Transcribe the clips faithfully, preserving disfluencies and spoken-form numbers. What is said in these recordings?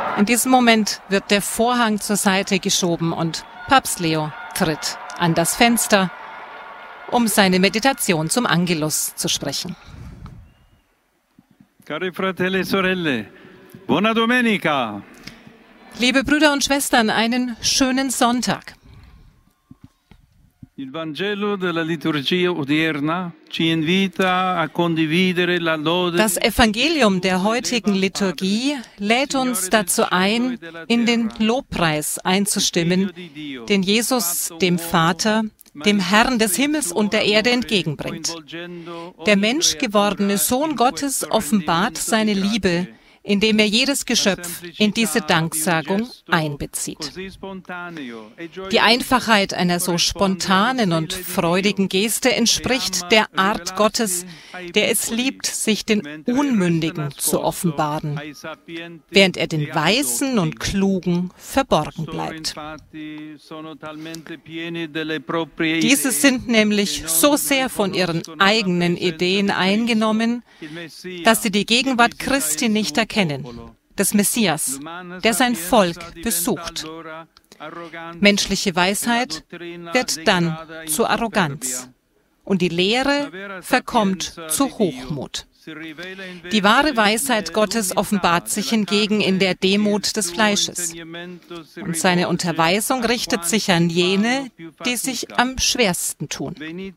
In diesem Moment wird der Vorhang zur Seite geschoben und Papst Leo tritt an das Fenster, um seine Meditation zum Angelus zu sprechen. Cari fratelli e sorelle, buona domenica! Liebe Brüder und Schwestern, einen schönen Sonntag. Il Vangelo della liturgia odierna ci invita a condividere la lode. Das Evangelium der heutigen Liturgie lädt uns dazu ein, in den Lobpreis einzustimmen, den Jesus dem Vater, dem Herrn des Himmels und der Erde entgegenbringt. Der menschgewordene Sohn Gottes offenbart seine Liebe, indem er jedes Geschöpf in diese Danksagung einbezieht. Die Einfachheit einer so spontanen und freudigen Geste entspricht der Art Gottes, der es liebt, sich den Unmündigen zu offenbaren, während er den Weisen und Klugen verborgen bleibt. Diese sind nämlich so sehr von ihren eigenen Ideen eingenommen, dass sie die Gegenwart Christi nicht erkennen, des Messias, der sein Volk besucht. Menschliche Weisheit wird dann zu Arroganz und die Lehre verkommt zu Hochmut. Die wahre Weisheit Gottes offenbart sich hingegen in der Demut des Fleisches. Und seine Unterweisung richtet sich an jene, die sich am schwersten tun.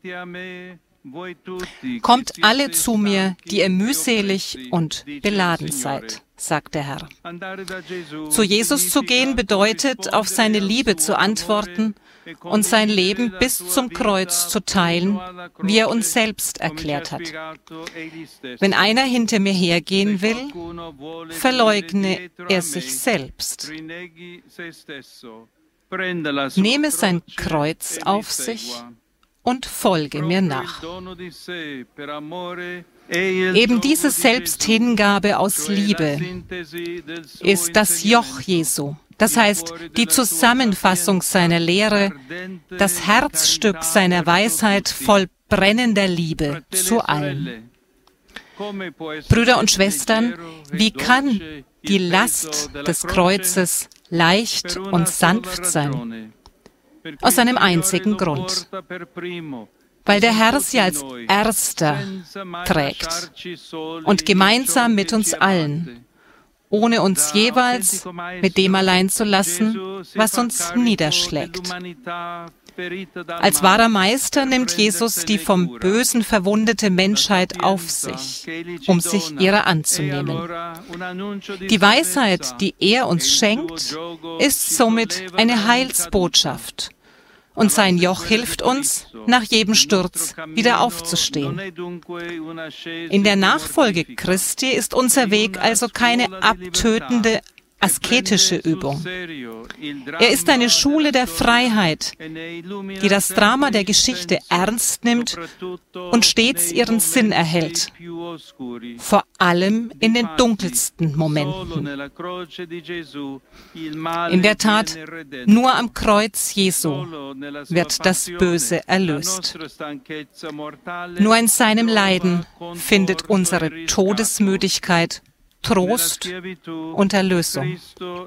Kommt alle zu mir, die ihr mühselig und beladen seid, sagt der Herr. Zu Jesus zu gehen bedeutet, auf seine Liebe zu antworten und sein Leben bis zum Kreuz zu teilen, wie er uns selbst erklärt hat. Wenn einer hinter mir hergehen will, verleugne er sich selbst. Nehme sein Kreuz auf sich und folge mir nach. Eben diese Selbsthingabe aus Liebe ist das Joch Jesu, das heißt die Zusammenfassung seiner Lehre, das Herzstück seiner Weisheit voll brennender Liebe zu allen. Brüder und Schwestern, wie kann die Last des Kreuzes leicht und sanft sein? Aus einem einzigen Grund. Weil der Herr sie als Erster trägt und gemeinsam mit uns allen, ohne uns jeweils mit dem allein zu lassen, was uns niederschlägt. Als wahrer Meister nimmt Jesus die vom Bösen verwundete Menschheit auf sich, um sich ihrer anzunehmen. Die Weisheit, die er uns schenkt, ist somit eine Heilsbotschaft. Und sein Joch hilft uns, nach jedem Sturz wieder aufzustehen. In der Nachfolge Christi ist unser Weg also keine abtötende, asketische Übung. Er ist eine Schule der Freiheit, die das Drama der Geschichte ernst nimmt und stets ihren Sinn erhält, vor allem in den dunkelsten Momenten. In der Tat, nur am Kreuz Jesu wird das Böse erlöst. Nur in seinem Leiden findet unsere Todesmüdigkeit Trost und Erlösung.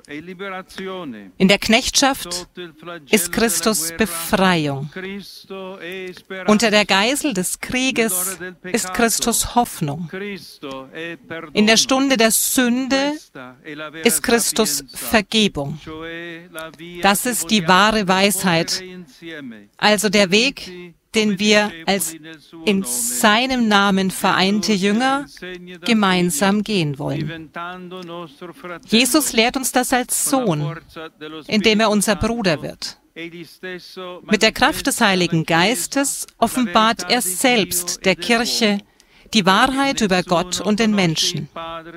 In der Knechtschaft ist Christus Befreiung. Unter der Geisel des Krieges ist Christus Hoffnung. In der Stunde der Sünde ist Christus Vergebung. Das ist die wahre Weisheit, also der Weg, den wir als in seinem Namen vereinte Jünger gemeinsam gehen wollen. Jesus lehrt uns das als Sohn, indem er unser Bruder wird. Mit der Kraft des Heiligen Geistes offenbart er selbst der Kirche die Wahrheit über Gott und den Menschen.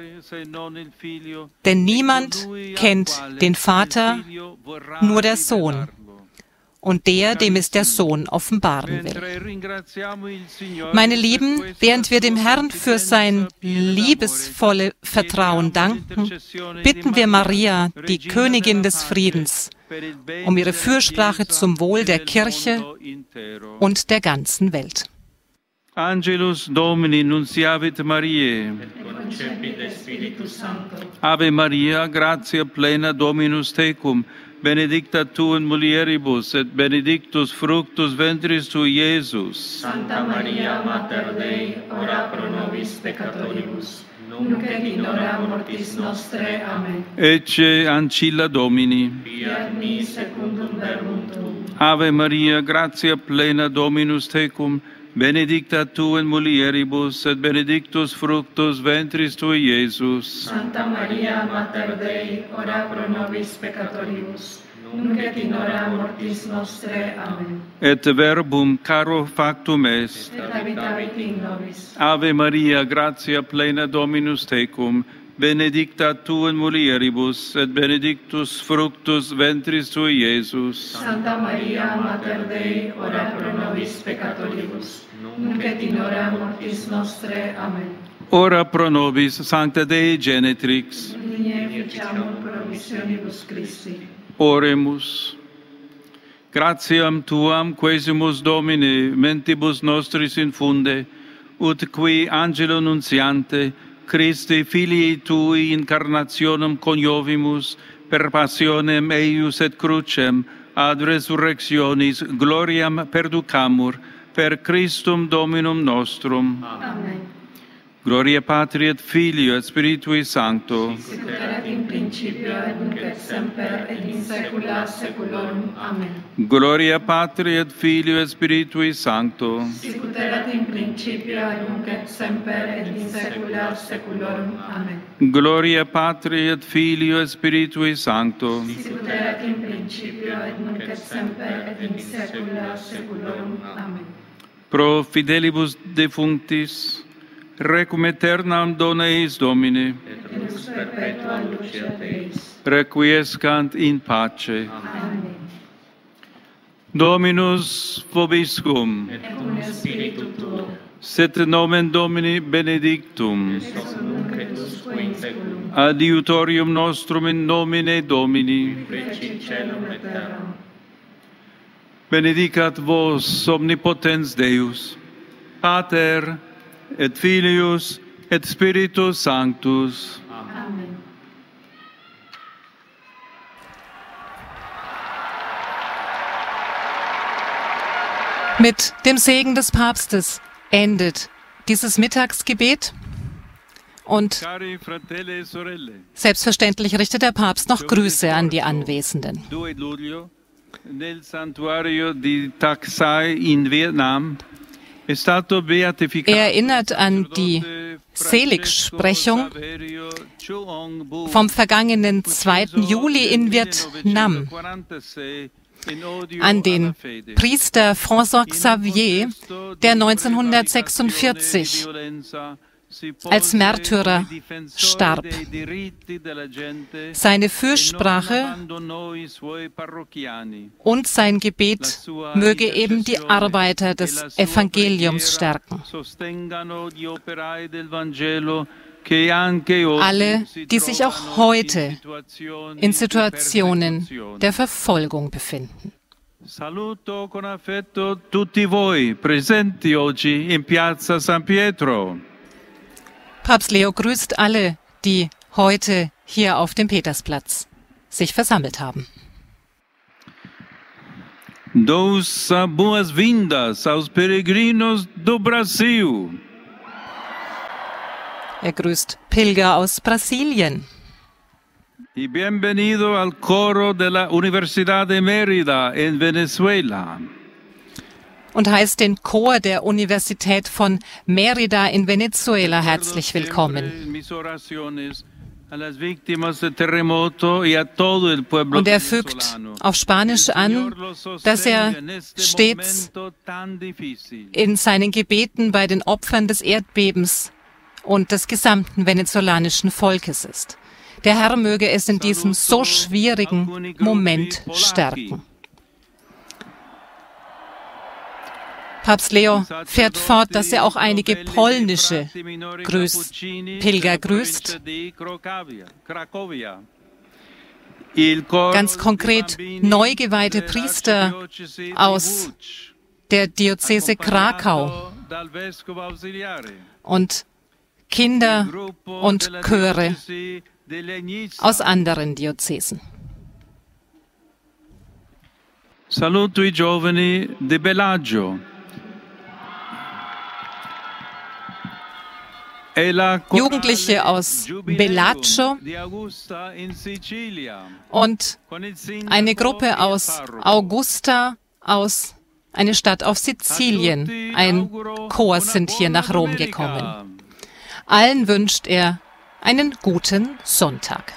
Denn niemand kennt den Vater, nur der Sohn. Und der, dem es der Sohn offenbaren will. Meine Lieben, während wir dem Herrn für sein liebesvolle Vertrauen danken, bitten wir Maria, die Königin des Friedens, um ihre Fürsprache zum Wohl der Kirche und der ganzen Welt. Angelus Domini nunciavit Mariae. concepit Spiritus Sancto. Ave Maria, gratia plena Dominus tecum, benedicta tu in mulieribus, et benedictus fructus ventris tui, Iesus. Santa Maria, Mater Dei, ora pro nobis peccatoribus, nunc et in hora mortis nostre. Amen. Ecce ancilla Domini. Fiat mi secundum verbum tuum. Ave Maria, gratia plena Dominus tecum, benedicta tu in mulieribus, et benedictus fructus ventris tui, Iesus. Santa Maria, Mater Dei, ora pro nobis peccatoribus, nunc et in hora mortis nostre. Amen. Et verbum caro factum est. Et habitavit in nobis. Ave Maria, gratia plena Dominus tecum, benedicta tu in mulieribus, et benedictus fructus ventris tui, Iesus. Santa Maria, Mater Dei, ora pro nobis peccatoribus, nunc et in hora mortis nostre. Amen. Ora pro nobis, Sancta Dei Genetrix. Digne ficiamur promissionibus Christi. Oremus. Gratiam tuam quesimus Domine, mentibus nostris infunde, ut qui angelo nuntiante, Christi filii tui incarnationem coniovimus, per passionem eius et crucem, ad resurrectionis gloriam perducamur, per Christum Dominum nostrum. Amen. Gloria Patri et Filio et Spiritui Sancto. Sic ut erat in principio et nunc et semper et in saecula saeculorum. Amen. Gloria Patri et Filio et Spiritui Sancto. Sic ut erat in principio et nunc et semper et in saecula saeculorum. Amen. Gloria Patri et Filio et Spiritui Sancto. Sic ut erat in principio et nunc et semper et in saecula saeculorum. Amen. Pro fidelibus defunctis, requiem aeternam dona eis Domine, Et lux perpetua luceat eis. requiescant in pace. Amen. Dominus vobiscum, Et cum spiritu tuo, sit nomen Domini benedictum, ex nunc et usque in saeculum, adiutorium nostrum in nomine Domini. fecit caelum et terram. Benedicat vos omnipotens Deus, Pater et Filius et Spiritus Sanctus. Amen. Mit dem Segen des Papstes endet dieses Mittagsgebet und Cari fratelli e sorelle, selbstverständlich richtet der Papst noch Grüße an die Anwesenden. due luglio nel santuario di Taksai in Vietnam è stato beatificato Er erinnert an die Seligsprechung vom vergangenen zweiten Juli in Vietnam, an den Priester François Xavier, der neunzehnhundertsechsundvierzig als Märtyrer starb. Seine Fürsprache und sein Gebet möge eben die Arbeiter des Evangeliums stärken. Alle, die sich auch heute in Situationen der Verfolgung befinden. Saluto con affetto tutti voi presenti oggi in Piazza San Pietro. Papst Leo grüßt alle, die heute hier auf dem Petersplatz sich versammelt haben. Dous boas-vindas aos peregrinos do Brasil. Er grüßt Pilger aus Brasilien. Y bienvenido al coro de la Universidad de Mérida en Venezuela. Und heißt den Chor der Universität von Mérida in Venezuela herzlich willkommen. Und er fügt auf Spanisch an, dass er stets in seinen Gebeten bei den Opfern des Erdbebens und des gesamten venezolanischen Volkes ist. Der Herr möge es in diesem so schwierigen Moment stärken. Papst Leo fährt fort, dass er auch einige polnische Grüß Pilger grüßt. Ganz konkret neu geweihte Priester aus der Diözese Krakau und Kinder und Chöre aus anderen Diözesen. Saluto i giovani di Bellagio. Jugendliche aus Bellagio und eine Gruppe aus Augusta, aus einer Stadt auf Sizilien. Ein Chor sind hier nach Rom gekommen. Allen wünscht er einen guten Sonntag.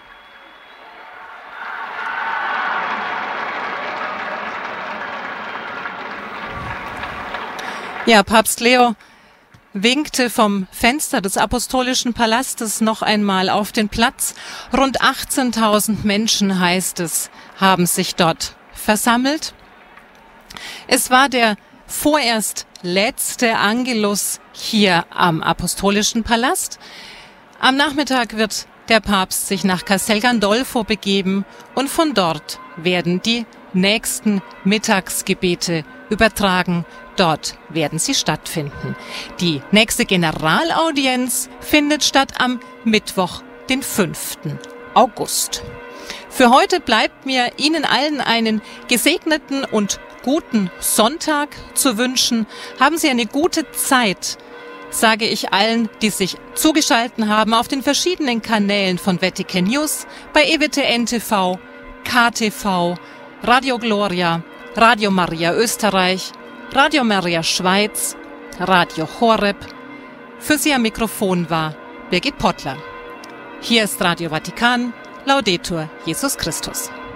Ja, Papst Leo winkte vom Fenster des Apostolischen Palastes noch einmal auf den Platz. Rund achtzehntausend Menschen, heißt es, haben sich dort versammelt. Es war der vorerst letzte Angelus hier am Apostolischen Palast. Am Nachmittag wird der Papst sich nach Castel Gandolfo begeben und von dort werden die nächsten Mittagsgebete übertragen. Dort werden sie stattfinden. Die nächste Generalaudienz findet statt am Mittwoch, den fünften August. Für heute bleibt mir Ihnen allen einen gesegneten und guten Sonntag zu wünschen. Haben Sie eine gute Zeit, sage ich allen, die sich zugeschaltet haben auf den verschiedenen Kanälen von Vatican News, bei E W T N T V, K T V, Radio Gloria, Radio Maria Österreich, Radio Maria Schweiz, Radio Horeb. Für Sie am Mikrofon war Birgit Pottler. Hier ist Radio Vatikan. Laudetur Jesus Christus.